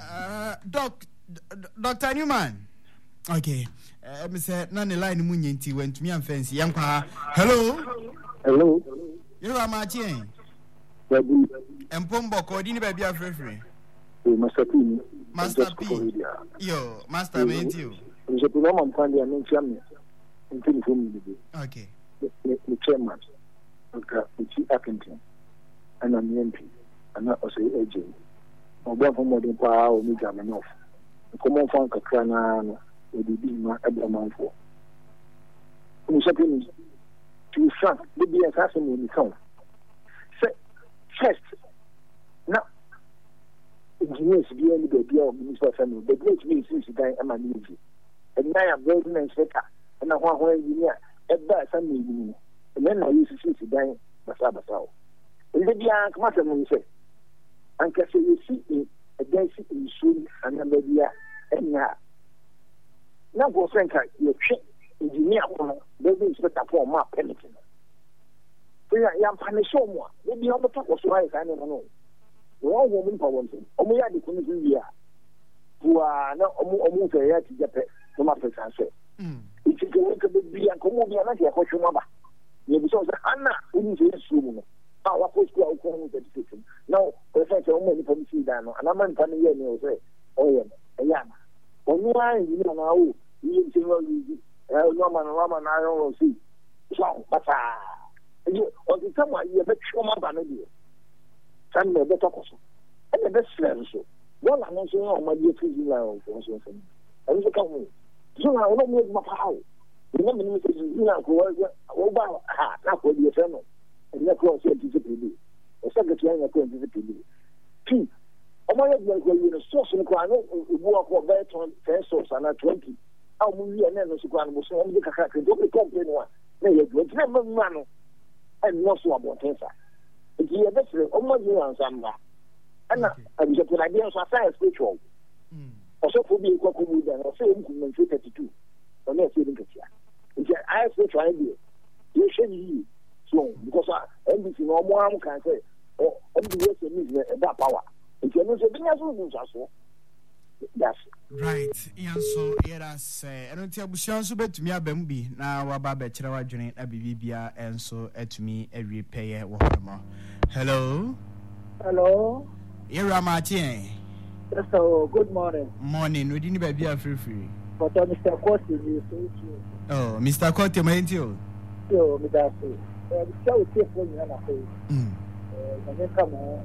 Dr. Newman. Okay. Me say na the line mu nyenti went me and fancy. Yankwa. Hello. You are Martin. Baby. Empombo ko di ni ba bia frefre. Master P. Yo, Master me you. Je peux pas m'entendre à mon chien. Okay. The chairman. Okay. The accountant. And I'm MP. And I also agent. Oba for more than power or me jam enough. Come on, Frank Crana. Will be my every month for. To Frank, the be assassin when you come. First, now, engineers be only the deal of Minister Family. The great ministry is dying. I'm an easy. And now I'm building and set up. And I want one engineer at that Sunday. And then I used to see dying. Basabasao. And the young master when you say, and can you see against it in soon and then maybe and now. Now go Frank, you check engineer, maybe it's better for my penalty. So I'm punished so much. Maybe on the top of why I don't know. One woman for one thing. Only I didn't do who are not almost a year to get to my first answer. If you can look at the be and come over and I can watch your mother. You saw the Anna, who is a soon. Our first school education. Now, the fact that only from Sudan, and I'm not coming here, you say, oh, yeah, only I, you know, now, you see, Roman, I don't see. So, but or the someone you make sure my banner. Some better person. And the best friend, so. Well, I'm not saying my dear prison now for something. I was a company. So I don't make my power. Remember, Mrs. Zina, who was over not for the eternal. And that was anticipated. The secretary of anticipated. Two. I'm not going to source and cry, work for better 10 source and not 20. I'll move you and then the ground was only the cacac. Don't be complaining one. They would never run. And not so about Tensa. It's here, that's almost you on some. And I'm just an idea of science spiritual. Also, for being equal with them, or say, in 32. Or not feeling it here. It's an eye spiritual idea. You should use. So, because everything or more can say, or every way that power. If you're not saying, that's yes. Right. So yes, I don't tell Bushan so bet me a bembi. Now Wababa Cherawa Journey a Bibia and so at me every payer. Hello. Hello. Era Martin. Yes, so good morning. Morning. We didn't be a free. But Mr. Cote, you say, oh, Mr. Cote, my deal. So, Mr. So, take one and a half. And then come on,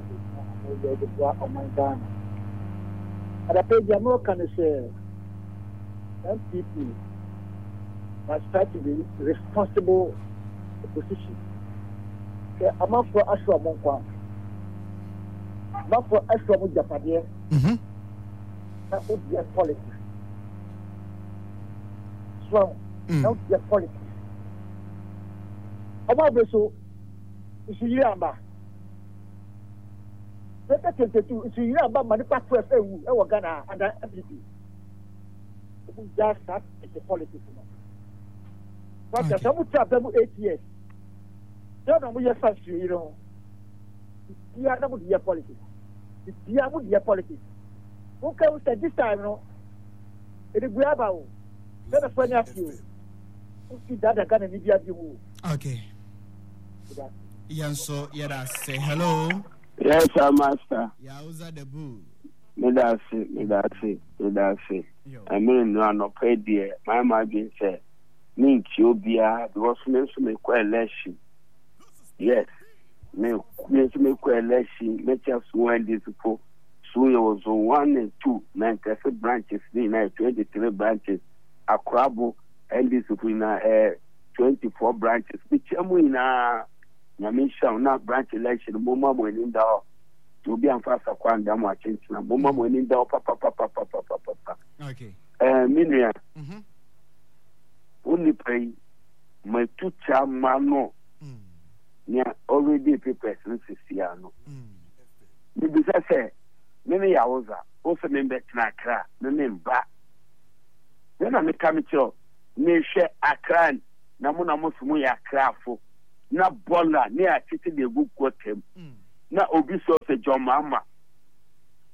my gun. And I pay the American say, MPP must try to be responsible opposition. I'm not for Ashwa Monkwa. Not for Ashwa Mujapadia. That would be a politics. So, not be a politics. About the so, it's a Yamba. Let us take it to see about manufacturers and Ghana and everything. Just that is the politics. But some would have them 8 years. Don't know your first, you know. You are not with your politics. You are with your politics. Okay, we said this time, no. It is grab out. Let us find out you. See that I can immediately you. Okay. Yes, so yeah, say hello. Yes, sir, master. Yauza the boo. Me that's it. I mean, no pay dear. My margin said, me Ethiopia, because me to make election. Yes, me to make election. Me just one this for. So it was 1 and 2, 90 branches, 23 branches. Akrabo and this in 24 branches. Which I'm in Yamisha na branch election mama winning down to be on fast kwanda mo change na mama winning down papa. Okay. Minia. Only pay my two chamano. Yeah, already papers in Siciano. Maybe I say, many hours also member Knakra, the name back. Then I'm coming to me share Akran, Namuna Musmu Akrafo. Na bola ne a tete de gu kotem na obi so se John Mama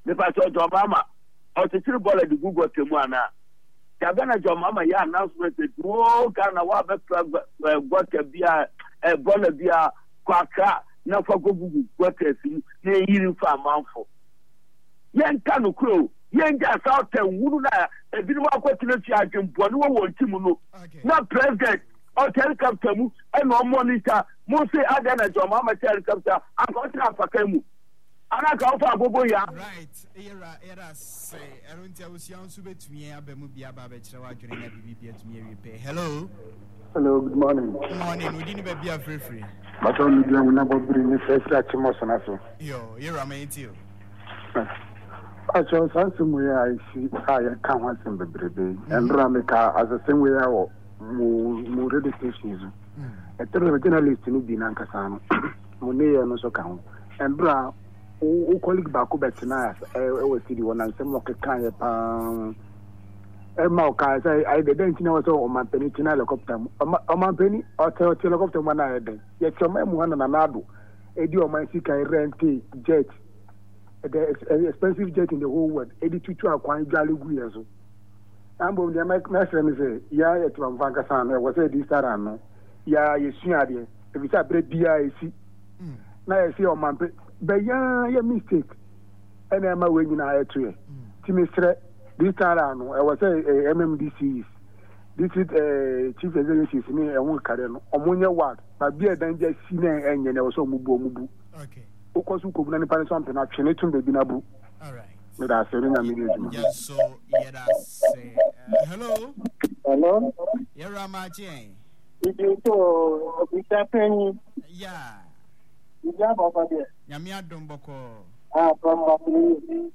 the pastor John Mama, or the three ball at the Google Temuana. Gabana John Mama, ya announcement that whoa, Ghana, what a beer, a bonnet beer, quaka, now for Google, what a thing, near you for a mouthful. Yan Kano Crow, Yan Gas out and Wuna, a bit of opportunity I can put one Timuno, not president. Or helicopter and no monitor, mostly Adana John Mama helicopter, I'm going to have a camo. And I go for Bobo ya. Right, era say, I don't tell you, Subet to me, Abemubia Babach, during a BB to me repay. Hello. Hello, good morning. Good morning, we didn't be a free. But only the number bring me first at Mosonaso. You're a mate too. I saw something where I see I can't want some baby and Rameka as the same way I walk. More radio stations. A terrible journalist in Binankasano, Monea no so count. And Bra, who colleague Baku Bettina, I see the one and some of the kind of Mauka, I didn't know so on my penny helicopter. On my penny or helicopter one I had. Yet some one and another. A deal my sick I rent jet, the expensive jet in the whole world, 82 to acquire Jolly Guiazo. Ambo the my friend say ya et from Vankasan was a disarano ya yesuade if it's a bread beer na I see on man but ya mistake and am away in I to Timistre disarano I was a MMDCs this is chief executive me and one carrier omunya ward but beer than just seen and you so mubu okay okosu ko na nipa something na twene tum be binabu all right. Yes, so say hello. Hello. You're a machine. Did you go with that penny? Yeah. You have over there. Yamia Dumboko. From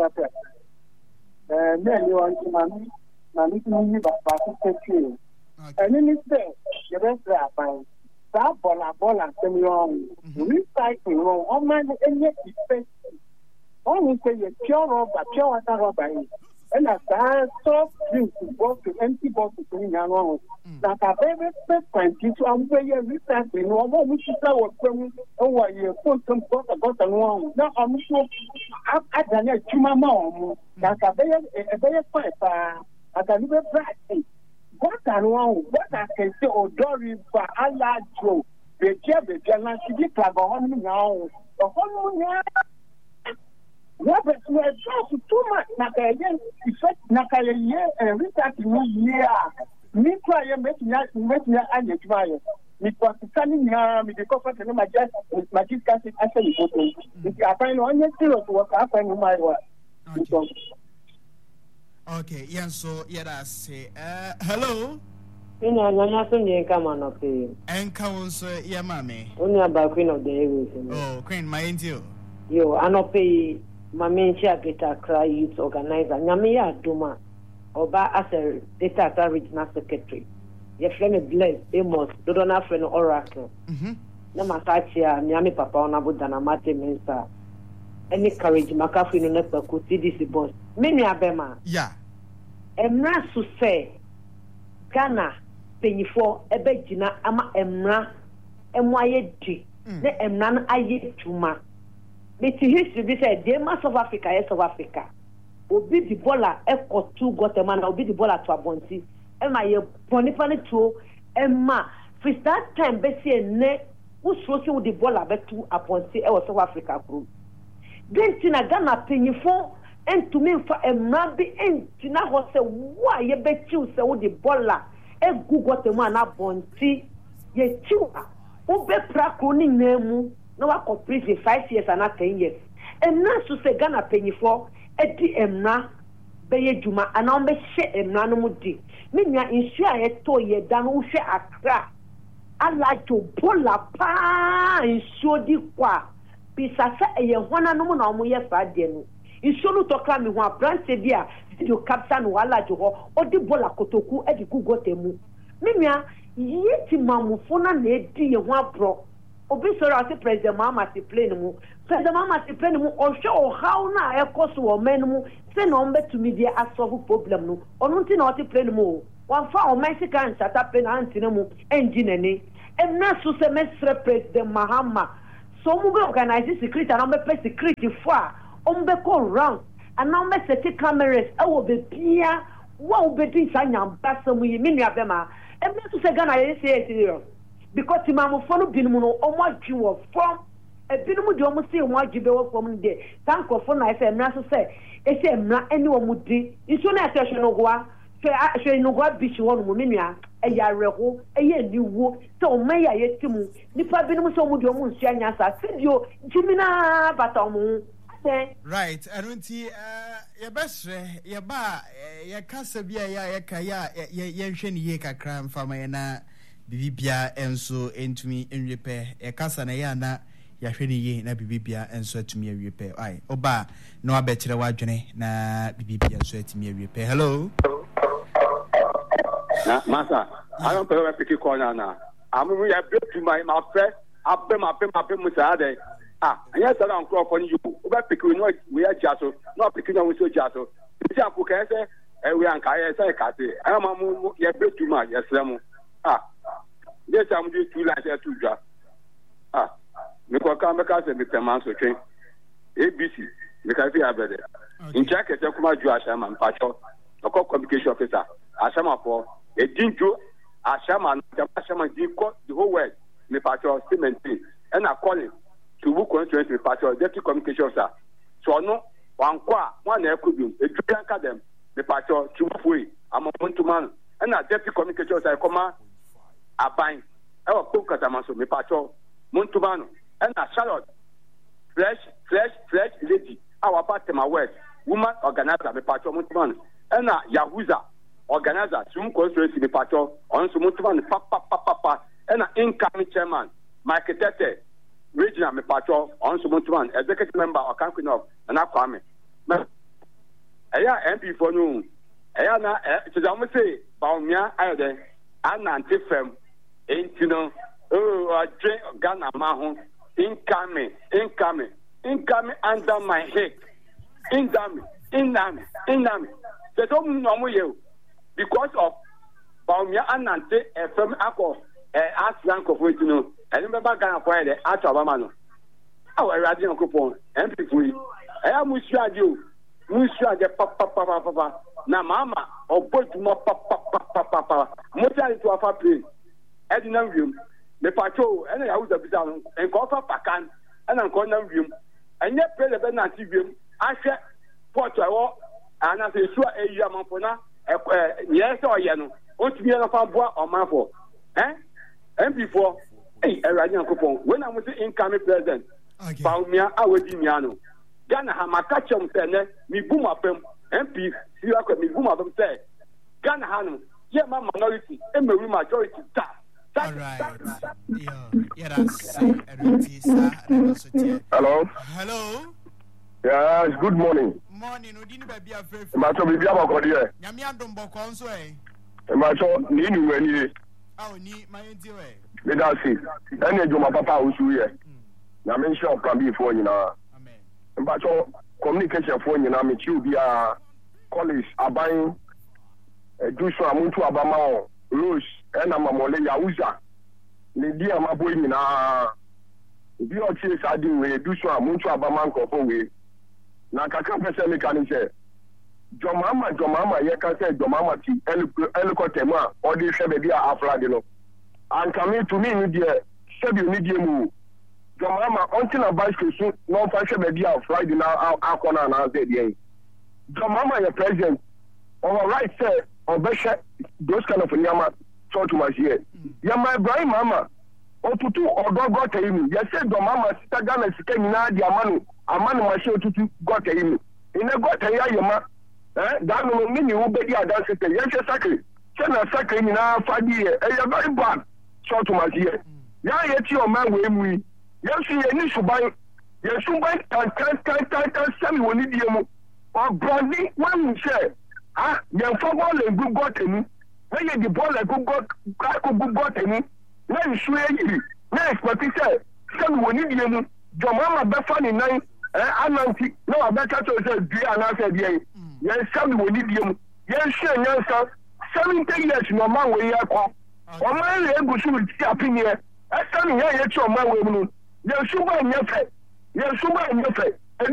then you want to money. Money to me, but you. And then it's there. The rest are fine. That ball and semi wrong. Recycling wrong. Oh man, and yet it's only say pure water rubber. And as that soft drink to go to empty bottles in your that are very frequent to unwear recycling or what we should know over your put some got along. Now I'm sure I've done it to my mom. That a very fight. I can even practice. What I know, what I can say, or Dory for Allah Joe, the Jebbe, the City Club, on now, the whole what we are just too much Nakayan, effect Nakayan, and recycling year. Me try and make me and you try. Me was standing here with the comfort and my just with my discussion actually. If I find on your zero to work, I find my work. Okay, yeah, so yeah, say hello. You know, I'm not going to come on up here. And counsel, yeah, mammy. Only about Queen of the Airways. Oh, Queen, my angel. You, I not pay. My main chair data cry youth organizer Nyamia Duma Oba as a data regional secretary. Your friend Bless Amos, Dodona friend Oracle. Namasachia, Nyami Papa on Abu Danamate Mensa. Any courage, Makafi no network could see this boss. Many Abema. Yeah. Emra to say Ghana Penifo Ebejina Ama Emra Emwaye ne Emran Aye Tuma. But history be said, the mass of Africa, yes, of Africa. Obi the baller, F2 Guatemala, Obi the baller to Abonsi. Emma, you ponipani to Emma. For that time, Bessie and Ne, who's working with the baller, bet to Abonsi, or South Africa group. Then Tina Ghana penny for, and to me for Emma be and Tina was a why you bet you so the baller, F Guatemala, Abonsi, ye chua, Obe Praconi Nemu. No, I complete 5 years and not 10 years. And now to say Ghana penny for Eddie Emna, Baye Juma, and I'll be share Emna no mudi. Minya insure a toy than who share a crack. I like to pull a pa insure the qua. Pisasa a one and no more years by then. Insure to climb me one branch dear, you captain wala to her, or the bola kotoku at the Google temu. Minya, yet mamu fona nedi one bro. Obi sọ̀rọ̀ àti president Mahama ti play ni mu president Mahama ti play ni mu ọ̀hwẹ́ ọ̀háw náà ẹ̀kọ́ so wọ̀ mẹ́ ni mu sẹ́ na ọ̀n bẹ́ tumi di asọ́fù problem no ọ̀nù ti na ọ̀ti play ni mu o wọ́n fa ọ̀mẹ́ sika nsata play na àǹtí ni mu ẹ̀ǹjì nani ẹ̀mẹ́ so sẹ́ mẹ́sẹ̀rẹ̀ president Mahama so ọ̀mú bẹ́ organize security àná ọ̀mẹ́ pẹ́ security fún a ombeko wrong and now me set cameras ewo be bia wo be din sanya basam yi me nua bema e me so se Ghana ye say serious because timamfo no binom no omo adwe from e binom de omo say omo adwe wo from de tankofo na say mra so say e say mra ene omo di iso na attention no goa hwe no goa bi chi won mo me nua e ya reho e ye niwo so o me ya ye timu nipa binom so omo de omo nsu anya sa video jimina bata omo right anunti ye besre ye ba ye kasa bia ya ka ya ye hwe ne ye kakra mfama ye na bibibia enso entumi enwepe ye kasa na ya na ya hwe ne ye na bibibia enso atumi enwepe ai oba no abekire wadwene na bibibia enso atumi enwepe hello na masa I don't pay pick corner na amu ya break my friend abem musade yes I don't crop on you oba pick we are jaso no pick no we so jaso ti apu kan se we an kai say kate amamu ya break too much yes lemu yes am do two lines to dwa me ko kan be ka se me teman so twen ABC me ka fi abede in check e kuma ju ashama mpacho oko communication officer ashama for e dinjo ashama di ko the whole world me pacho cement and I call him to book constituency me pacho deputy communication officer so no wan kwa wan na ekubim e dukan ka dem me pacho chufui amontuman and na deputy communication officer koma aban e wa ko katamaso me pacho montumano and na Charlotte fresh lady our partner west woman organizer me pacho montumano and na Yahuza organizer sum constituency me pacho on so montumano papa and na incoming chairman Mike Tete regional me pacho on so montumano executive member of Kankwin of and Akwame eya MP for no eya na to dem say baumia ayede anante fam entino adre Ghana ma ho incoming under my head in nami they don't know mo you because of baumia anante fam akọ aslan ko fo and remember Ghana for the atobama no awo erade nkopon MP for you eya musuade papa na mama oboduma papa motari to afa plane edina wiem me pacho ena ya uza bisa enko fa pakan ena enko na wiem enye pele be na ti wiem ahwe port awo ana se su eyi amanfo na ye se oye no otumi na fa boa omanfo MP4 erade nkopon when I was incoming president Baumia awedi miano Ghana hamaka chom sene mi buma pem MP siwa kwa mi buma pem say Ghana hanu ye ma minority emewi majority ta. All right. Yeah, that's Hello. Yes, good morning. Morning, Udini baby afraid. Macho bibi abako die. Nyami andom boko onso Macho ni ni weni. Ni my we. Me da si. Ene joma papa usu ye. Na me sure kan bi fo nyina. Amen. Macho communication fo nyina me chi obi a college aban eduso amuntu abama o Rose ena mamole Yahuza ne di amabo nyina obi o chi sadi we eduso amuntu abama nkofo we na kaka pese me kan se jomama ye kan se jomama ti helicopter ma o di se be dia afra de no and coming to me ni die se bi ni die mu jomama until na bicycle so no fa se be dia Friday na akona na ze die jomama ye president all right say obesha those kind of nyama so to my here ya my Ibrahim mama otutu odogo tayimi ye say jomama sita Ghana sika nyina di amanu mashi otutu go tayimi ine go tayi yema that no mini wo be di adanse te ye say sakre say na sakre nyina fadi ye very bad so to my here ya ye ti o man we mu ye si ye ni suban tan sami woni die mu o brandi wan mu say yan football le gugo temi na ye di ball le gugo temi na isu eyi na expect say woni die mu jomama be fa ni nan ananti na wa be chacho say dua na say die yan sami woni die mu yan hwe nyansa 70 years no man we yakọ o man le egusu mi ti apini e sami yan ye ti o man we mu yan suba nyefe